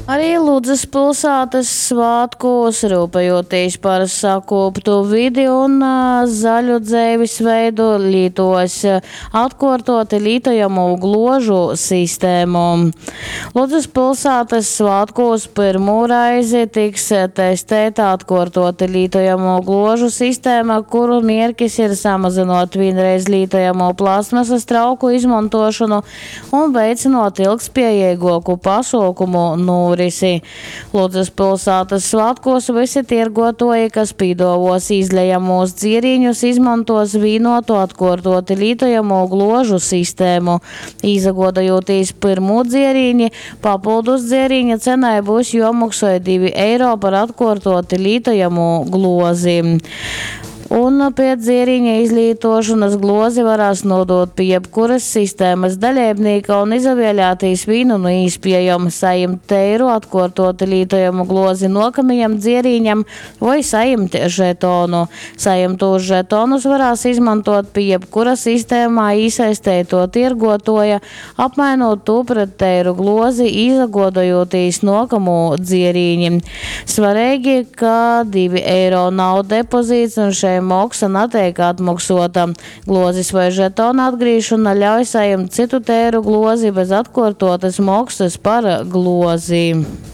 Arī Ludzas pilsētas svētkos, rūpējoties par sakoptu vidi un zaļu dzīvesveidu, lītos atkārtoti lītojamu gložu sistēmu. Ludzas pilsētas svētkos pirmo reizi tiks testēta atkārtoti lītojamu gložu sistēma, kuru mērķis ir samazinot vienreiz lītojamo plastmasas trauku izmantošanu un veicinot ilgspējīgāku pasaukumu Ludzas pilsētas svētkos visi tirgotāji, kas pīdovos izlejamos dzēriņus, izmantos vīnotu atkārtoti lītojamo gložu sistēmu. Izagodajoties pirmo dzēriņi, papildus dzēriņa cenai būs jomaksāja 2 eiro par atkārtoti lītojamo glozi. Un pēc dzēriņa izlietošanas glozi varēs nodot pie jebkuras sistēmas dalībnieka un izvēlēties vīnu no iespējama sajimt eiro atkārtoti lītojamu glozi nākamajam dzēriņam vai sajimt žetonu. Sajimtos žetonus varēs izmantot pie jebkura sistēmā iesaistēto tirgotāja, apmainot to pret eiro glozi, izagodajoties nākamo dzēriņi. Svarīgi, ka 2 eiro nav depozīts un šeit maksa netiek atmaksāta. Glozis vai žetona atgriežana ļauj saņemt citu tēru glozi bez atkārtotas maksas par glozi.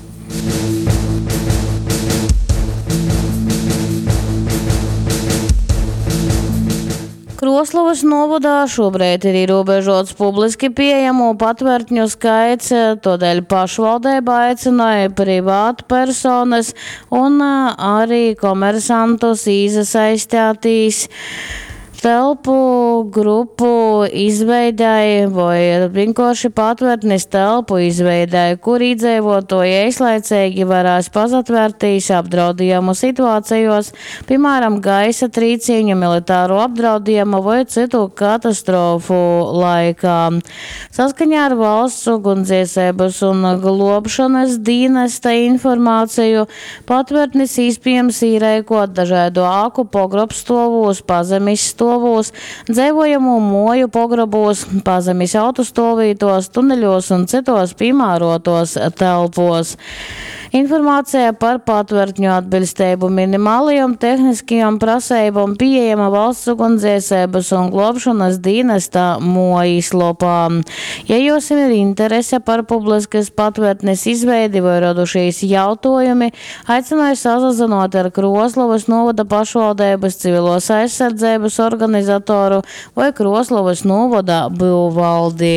Kroslavas novadā šobrīd ir ierobežots publiski pieejamo patvērtņu skaits, tādēļ pašvaldība aicināja privātpersonas un arī komersantus iesaistīt telpu grupu izveidēja vai vienkārši patvērtnes telpu izveidēja, kur iedzīvotāji īslaicīgi varēs pazatvērtīs apdraudījumu situācijos, piemēram, gaisa trīcīņu, militāro apdraudījumu vai citu katastrofu laikā. Saskaņā ar valsts ugunsdzēsības un globšanas dienesta informāciju, patvērtnes iespējams īrēkot dažādu āku pogrobstovos, pazemes stovos, dzīvojamo moju pograbos, pazemes autostāvvietos, tuneļos un citos piemērotos telpos. Informācija par patvērtņu atbilstību minimālajām tehniskajām prasībām pieejama valsts ugunsdzēsības un globšanas dienesta mājaslapā. Ja jums ir interese par publiskas patvērtnes izveidi vai radušies jautājumi, aicināju sazināt ar Kroslavas novada pašvaldības civilos aizsardzības organizatoru vai Kroslavas novada būvvaldi.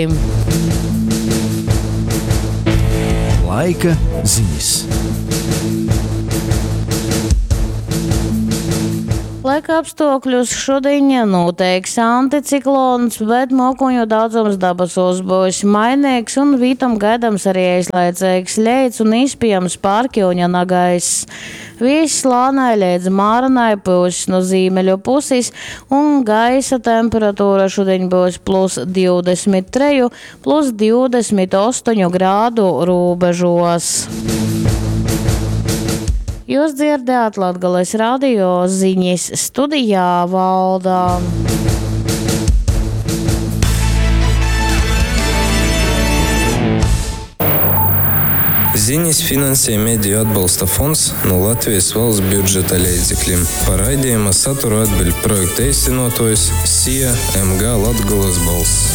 Laika ziņas. Laika apstākļus šodien noteiks anticiklons, bet mokuņu daudzums dabasos būs mainīgs un vītam gaidams arī īslaicīgs leids un iespējams pārkļūņa nagaiss. Vīss lānai līdz māranai pūs no ziemeļu puses un gaisa temperatūra šodien būs +23, +28 grādu robežos. Jūs dzirdējāt Latgales radio ziņas, studijā Valdā. Ziņas finansē Mediju atbalsta fonds no Latvijas valsts budžeta līdzekļiem. Par raidījuma saturu atbild projekta īstenotājs SIA MG Latgales balss.